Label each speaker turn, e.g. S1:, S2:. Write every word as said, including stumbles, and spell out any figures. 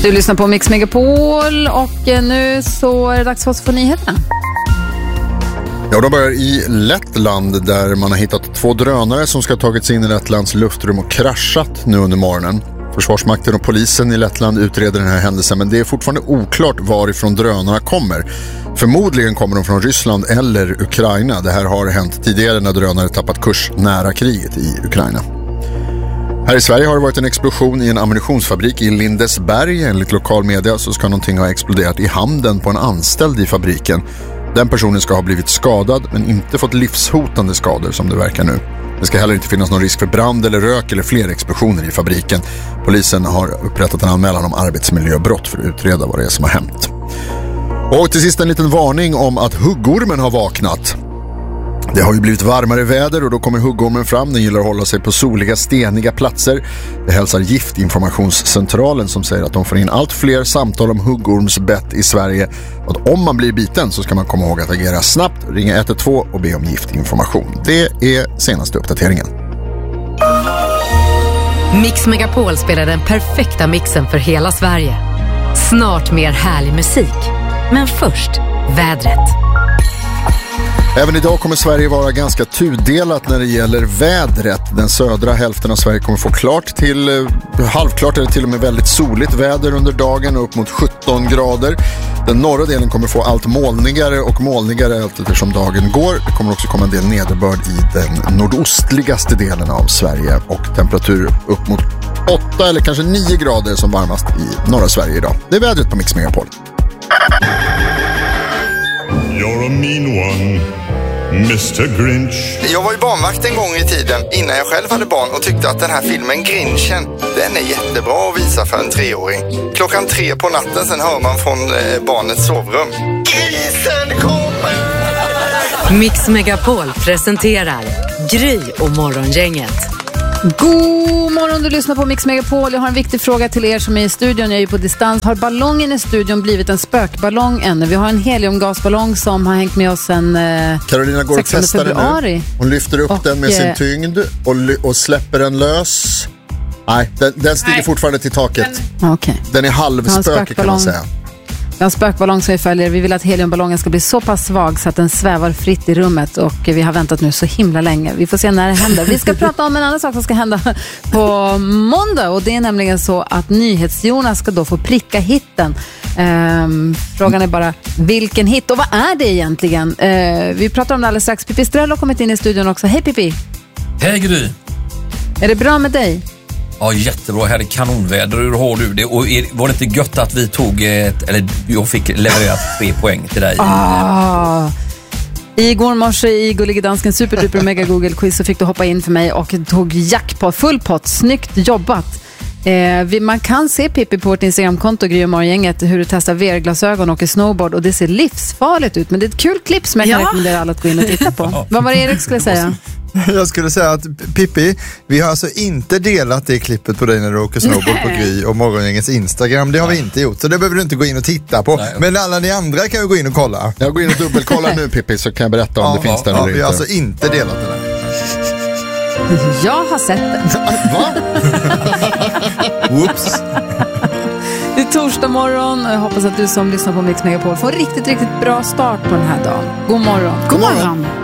S1: Du lyssnar på Mix Megapol och nu så är det dags för oss att få nyheterna.
S2: Ja, de börjar i Lettland där man har hittat två drönare som ska ha tagits in i Lettlands luftrum och kraschat nu under morgonen. Försvarsmakten och polisen i Lettland utreder den här händelsen, men det är fortfarande oklart varifrån drönarna kommer. Förmodligen kommer de från Ryssland eller Ukraina. Det här har hänt tidigare när drönare tappat kurs nära kriget i Ukraina. Här i Sverige har det varit en explosion i en ammunitionsfabrik i Lindesberg. Enligt lokal media så ska någonting ha exploderat i handen på en anställd i fabriken. Den personen ska ha blivit skadad men inte fått livshotande skador som det verkar nu. Det ska heller inte finnas någon risk för brand eller rök eller fler explosioner i fabriken. Polisen har upprättat en anmälan om arbetsmiljöbrott för att utreda vad det är som har hänt. Och till sist en liten varning om att huggormen har vaknat. Det har ju blivit varmare väder och då kommer huggormen fram. Den gillar att hålla sig på soliga, steniga platser. Det hälsar Giftinformationscentralen som säger att de får in allt fler samtal om huggormsbett i Sverige. Och att om man blir biten så ska man komma ihåg att agera snabbt, ringa ett ett två och be om giftinformation. Det är senaste uppdateringen.
S3: Mix Megapol spelar den perfekta mixen för hela Sverige. Snart mer härlig musik. Men först, vädret.
S2: Även idag kommer Sverige vara ganska tudelat när det gäller vädret. Den södra hälften av Sverige kommer få klart till eh, halvklart eller till och med väldigt soligt väder under dagen och upp mot sjutton grader. Den norra delen kommer få allt molnigare och molnigare eftersom dagen går. Det kommer också komma en del nederbörd i den nordostligaste delen av Sverige och temperatur upp mot åtta eller kanske nio grader som varmast i norra Sverige idag. Det är vädret på Mix Megapol.
S4: You're a mean one, mister Grinch.
S5: Jag var ju barnvakt en gång i tiden innan jag själv hade barn och tyckte att den här filmen Grinchen, den är jättebra att visa för en treåring. Klockan tre på natten sen hör man från eh, barnets sovrum: Grisen kommer!
S3: Mix Megapol presenterar Gry och Morgongänget.
S1: God morgon, du lyssnar på Mix Megapol. Jag har en viktig fråga till er som är i studion. Jag är ju på distans. Har ballongen i studion blivit en spökballong ännu? Vi har en heliumgasballong som har hängt med oss sen eh,
S2: Carolina går och testar den nu. Hon lyfter upp och, den med sin tyngd och, och släpper den lös. Nej, den, den stiger Nej. fortfarande till taket.
S1: Den, okay.
S2: den är halvspöke kan man säga.
S1: Vi har en spökballong som vi följer. Vi vill att heliumballongen ska bli så pass svag så att den svävar fritt i rummet. Och vi har väntat nu så himla länge. Vi får se när det händer. Vi ska prata om en annan sak som ska hända på måndag. Och det är nämligen så att NyhetsJonas ska då få pricka hitten. Ehm, frågan är bara, vilken hit? Och vad är det egentligen? Ehm, vi pratar om det alldeles strax. Pippi Ströll har kommit in i studion också. Hej Pippi!
S6: Hej Gry!
S1: Är det bra med dig?
S6: Ja, jättebra. Här är kanonväder. Hur har du det? Och var det inte gött att vi tog ett, eller jag fick leverera tre poäng till dig?
S1: Ah. Igår morse i Gullige Dansken superduper mega Google quiz så fick du hoppa in för mig och tog jackpot, full pott. Snyggt jobbat. Eh, vi, man kan se Pippi på vårt Instagramkonto Gry och Morgongänget hur du testar V R-glasögon och åker snowboard och det ser livsfarligt ut. Men det är ett kul klipp som jag kan ja. rekommendera alla att gå in och titta på. Ja. Vad var det Erik skulle säga?
S7: Jag skulle säga att Pippi, vi har alltså inte delat det klippet på dig när du åker snowboard Nej. på Gry och Morgongängets Instagram. Det har Nej. vi inte gjort, så det behöver du inte gå in och titta på. Nej. Men alla ni andra kan ju gå in och kolla.
S2: Jag går in och dubbelkollar nu Pippi så kan jag berätta om ja, det finns där
S7: ja,
S2: eller
S7: vi
S2: inte.
S7: har alltså inte delat det där.
S1: Jag har sett den.
S2: Va?
S7: Whoops.
S1: Det är torsdag morgon och jag hoppas att du som lyssnar på Mix Megapol får en riktigt, riktigt bra start på den här dagen. God morgon.
S2: God morgon.